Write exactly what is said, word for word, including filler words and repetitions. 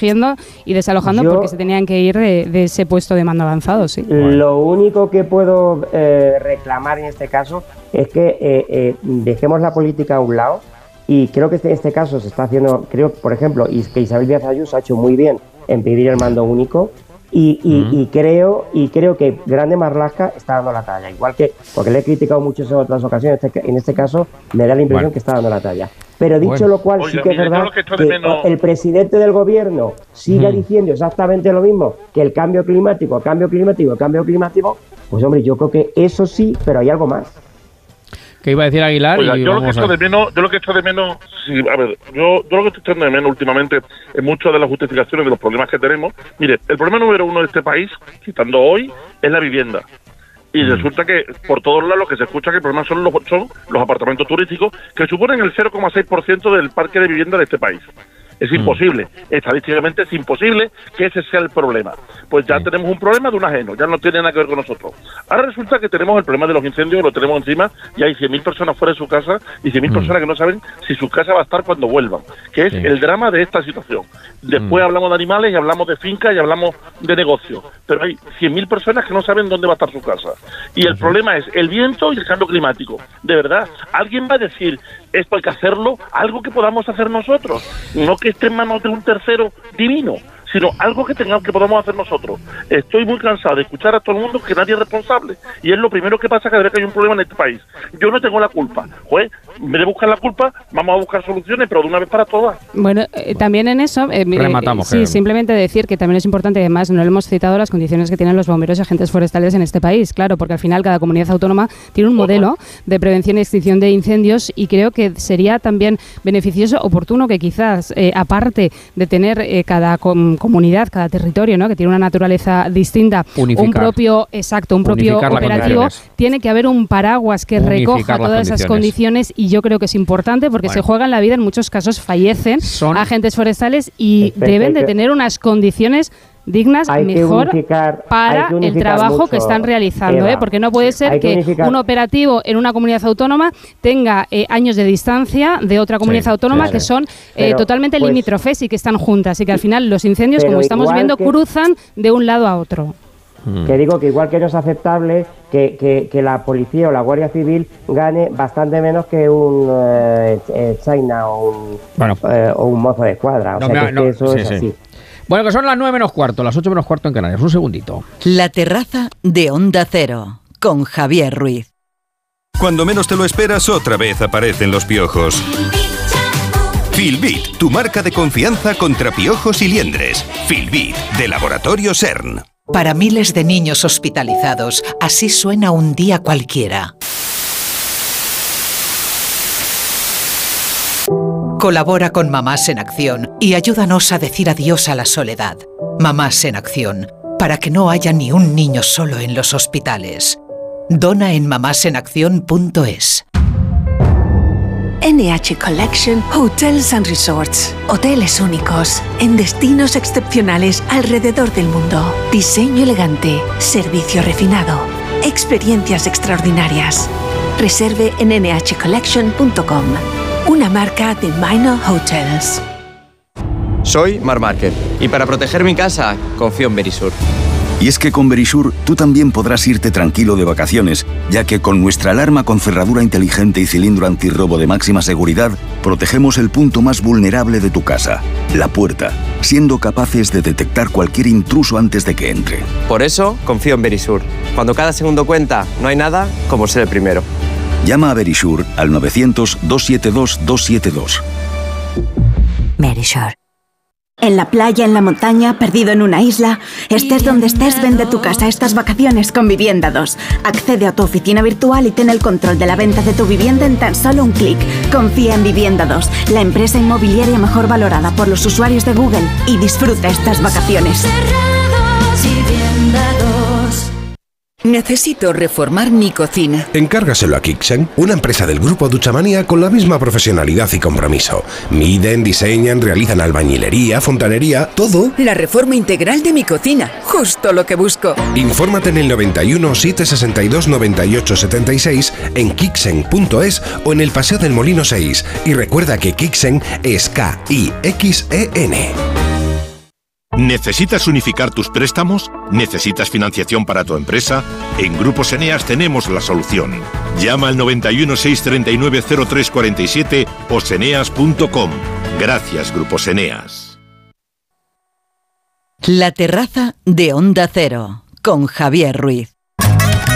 recogiendo y desalojando Yo, porque se tenían que ir de, de ese puesto de mando avanzado, sí. Lo único que puedo eh, reclamar en este caso es que eh, eh, dejemos la política a un lado, y creo que en este caso se está haciendo, creo, por ejemplo, y que Isabel Díaz Ayuso ha hecho muy bien en pedir el mando único, y, y, uh-huh. y creo y creo que Grande Marlaska está dando la talla, igual que, porque le he criticado mucho en otras ocasiones, en este caso me da la impresión bueno. que está dando la talla. Pero dicho bueno. lo cual, Oye, sí que es verdad que, que menos... el presidente del gobierno siga uh-huh. diciendo exactamente lo mismo, que el cambio climático, el cambio climático, el cambio climático, pues hombre, yo creo que eso sí, pero hay algo más. ¿Qué iba a decir Aguilar? Oiga, y yo, lo que echo a... de menos, yo lo que echo de menos, sí, a ver, yo, yo lo que estoy echando de menos últimamente en muchas de las justificaciones de los problemas que tenemos. Mire, el problema número uno de este país, quitando hoy, es la vivienda. Y mm. resulta que por todos lados lo que se escucha que el problema son los, son los apartamentos turísticos, que suponen el cero coma seis por ciento del parque de vivienda de este país. Es imposible, mm. estadísticamente es imposible que ese sea el problema. Pues ya sí. tenemos un problema de un ajeno, ya no tiene nada que ver con nosotros. Ahora resulta que tenemos el problema de los incendios, lo tenemos encima, y hay cien mil personas fuera de su casa y cien mil mm. personas que no saben si su casa va a estar cuando vuelvan, que es sí. el drama de esta situación. Después mm. hablamos de animales y hablamos de fincas y hablamos de negocios, pero hay cien mil personas que no saben dónde va a estar su casa. Y el uh-huh. problema es el viento y el cambio climático. De verdad, alguien va a decir, esto hay que hacerlo, algo que podamos hacer nosotros, no que esté en manos de un tercero divino, sino algo que tengamos, que podamos hacer nosotros. Estoy muy cansado de escuchar a todo el mundo que nadie es responsable, y es lo primero que pasa cada vez que hay un problema en este país. Yo no tengo la culpa, pues, en vez de buscar la culpa, vamos a buscar soluciones, pero de una vez para todas. Bueno, eh, también en eso, eh, rematamos. Sí, simplemente decir que también es importante, además, no lo hemos citado, las condiciones que tienen los bomberos y agentes forestales en este país, claro, porque al final cada comunidad autónoma tiene un modelo de prevención y extinción de incendios, y creo que sería también beneficioso, oportuno, que quizás, eh, aparte de tener eh, cada com- comunidad, cada territorio, ¿no?, que tiene una naturaleza distinta, unificar. un propio, exacto, un propio unificar operativo, tiene que haber un paraguas que unificar recoja todas esas condiciones, y yo creo que es importante porque bueno. se juegan la vida, en muchos casos fallecen Son... agentes forestales y Perfecto. deben de tener unas condiciones dignas hay mejor unificar, para el trabajo mucho, que están realizando, Eva, ¿eh? Porque no puede ser que, que un operativo en una comunidad autónoma tenga eh, años de distancia de otra comunidad sí, autónoma claro. que son eh, pero, totalmente pues, limítrofes y que están juntas, y que al final los incendios, como estamos viendo, que, cruzan de un lado a otro. Que digo que igual que no es aceptable que, que, que la policía o la Guardia Civil gane bastante menos que un eh, eh, China o un, bueno, eh, o un mozo de escuadra. O no, sea, me, que, no, que eso sí, es sí. así. Bueno, que son las nueve menos cuarto, las ocho menos cuarto en Canarias. Un segundito. La terraza de Onda Cero, con Javier Ruiz. Cuando menos te lo esperas, otra vez aparecen los piojos. Filbit, tu marca de confianza contra piojos y liendres. Filbit, de Laboratorio CERN. Para miles de niños hospitalizados, así suena un día cualquiera. Colabora con Mamás en Acción y ayúdanos a decir adiós a la soledad. Mamás en Acción, para que no haya ni un niño solo en los hospitales. Dona en mamás en acción punto es. N H Collection Hotels and Resorts. Hoteles únicos, en destinos excepcionales alrededor del mundo. Diseño elegante, servicio refinado, experiencias extraordinarias. Reserve en ene hache collection punto com. Una marca de Minor Hotels. Soy Mar Márquez y para proteger mi casa confío en Verisur. Y es que con Verisur tú también podrás irte tranquilo de vacaciones, ya que con nuestra alarma con cerradura inteligente y cilindro antirrobo de máxima seguridad, protegemos el punto más vulnerable de tu casa, la puerta, siendo capaces de detectar cualquier intruso antes de que entre. Por eso confío en Verisur. Cuando cada segundo cuenta, no hay nada como ser el primero. Llama a Verisur al novecientos, doscientos setenta y dos, doscientos setenta y dos. Verisur. En la playa, en la montaña, perdido en una isla, estés donde estés, vende tu casa estas vacaciones con Vivienda dos. Accede a tu oficina virtual y ten el control de la venta de tu vivienda en tan solo un clic. Confía en Vivienda dos, la empresa inmobiliaria mejor valorada por los usuarios de Google, y disfruta estas vacaciones. Necesito reformar mi cocina. Encárgaselo a Kixen, una empresa del grupo Duchamania con la misma profesionalidad y compromiso. Miden, diseñan, realizan albañilería, fontanería, todo. La reforma integral de mi cocina, justo lo que busco. Infórmate en el noventa y uno, setecientos sesenta y dos, noventa y ocho setenta y seis, en kixen punto es o en el Paseo del Molino seis. Y recuerda que Kixen es K I X E N. ¿Necesitas unificar tus préstamos? ¿Necesitas financiación para tu empresa? En Grupos Eneas tenemos la solución. Llama al noventa y uno, seiscientos treinta y nueve, cero tres cuarenta y siete o seneas punto com. Gracias, Grupos Eneas. La terraza de Onda Cero, con Javier Ruiz.